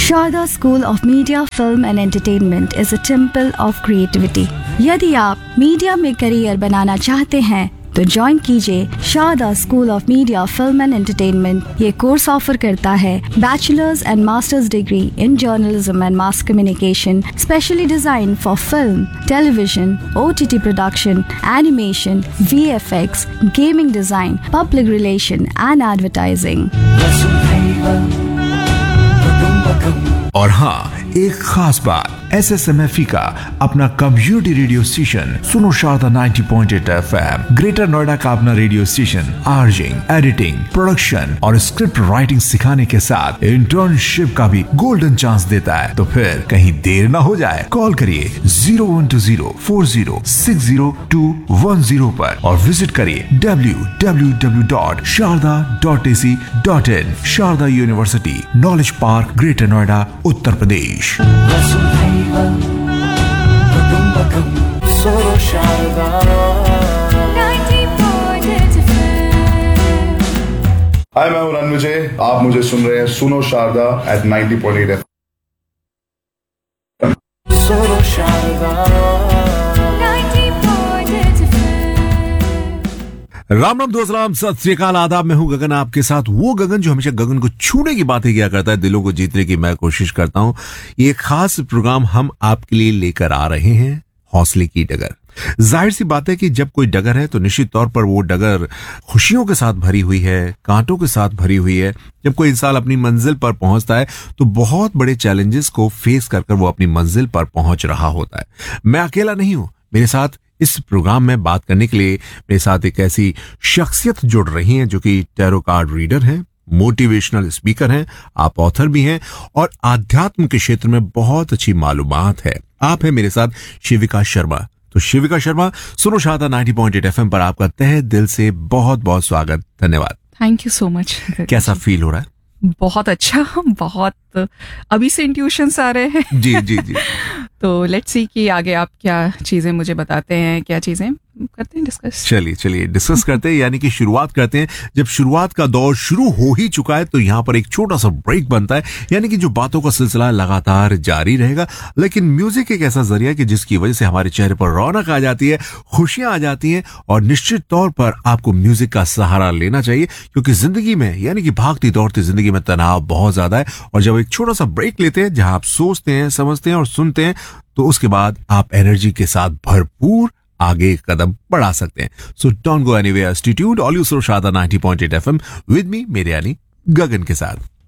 Sharda School of Media, Film and Entertainment is a temple of creativity. यदि आप media में career बनाना चाहते हैं तो ज्वाइन कीजिए Sharda school of media, film and entertainment. ये कोर्स ऑफर करता है bachelors and masters degree in journalism and mass communication, specially design for film, television, OTT production, animation, VFX, gaming design, public relation and advertising. और हाँ, एक खास बात, SSMFE का अपना कम्युनिटी रेडियो स्टेशन सुनो शारदा 90.8 FM, ग्रेटर नोएडा का अपना रेडियो स्टेशन आर्जिंग, एडिटिंग, प्रोडक्शन और स्क्रिप्ट राइटिंग सिखाने के साथ इंटर्नशिप का भी गोल्डन चांस देता है। तो फिर कहीं देर ना हो जाए, कॉल करिए 012040600210 पर और विजिट करिए www.sharda.ac.in। Sharda university, knowledge park, greater Noida, Uttar Pradesh. हाय, मैं हूं रणविजय। आप मुझे सुन रहे हैं सुनो शारदा at 90.8 FM। सुनो शारदा। राम राम दोस्त, राम सत श्री अकाल, आदाब। मैं हूं गगन, आपके साथ वो गगन जो हमेशा गगन को छूने की बातें किया करता है, दिलों को जीतने की मैं कोशिश करता हूं। ये खास प्रोग्राम हम आपके लिए लेकर आ रहे हैं, हौसले की डगर। जाहिर सी बात है कि जब कोई डगर है तो निश्चित तौर पर वो डगर खुशियों के साथ भरी हुई है, कांटों के साथ भरी हुई है। जब कोई इंसान अपनी मंजिल पर पहुंचता है तो बहुत बड़े चैलेंजेस को फेस कर वो अपनी मंजिल पर पहुंच रहा होता है। मैं अकेला नहीं हूं, मेरे साथ इस प्रोग्राम में बात करने के लिए मेरे साथ एक ऐसी शख्सियत जुड़ रही हैं जो कि टैरो कार्ड रीडर हैं, मोटिवेशनल स्पीकर हैं, आप ऑथर भी हैं और आध्यात्म के क्षेत्र में बहुत अच्छी मालूमात है। आप हैं मेरे साथ शिविका शर्मा। तो शिविका शर्मा, सुनो शारदा 90.8 FM पर आपका तहे दिल से बहुत बहुत स्वागत, धन्यवाद। Thank you so much. कैसा फील हो रहा है? बहुत अच्छा, बहुत अभी से इंट्यूशंस आ रहे हैं। जी जी जी। तो लेट्स सी कि आगे आप क्या चीजें मुझे बताते हैं, क्या चीजें करते हैं डिस्कस। चलिए डिस्कस करते हैं, यानी कि शुरुआत करते हैं। जब शुरुआत का दौर शुरू हो ही चुका है तो यहाँ पर एक छोटा सा ब्रेक बनता है, यानी कि जो बातों का सिलसिला लगातार जारी रहेगा। लेकिन म्यूजिक एक ऐसा जरिया कि जिसकी वजह से हमारे चेहरे पर रौनक आ जाती है, खुशियां आ जाती हैं और निश्चित तौर पर आपको म्यूजिक का सहारा लेना चाहिए, क्योंकि जिंदगी में, यानी कि भागती दौड़ती जिंदगी में तनाव बहुत ज्यादा है। और जब एक छोटा सा ब्रेक लेते हैं जहां आप सोचते हैं, समझते हैं और सुनते हैं, तो उसके बाद आप एनर्जी के साथ भरपूर आगे कदम बढ़ा सकते हैं। So don't go anywhere, stay tuned, all you so Sharda 90.8 FM with me, मेरे यानी गगन के साथ।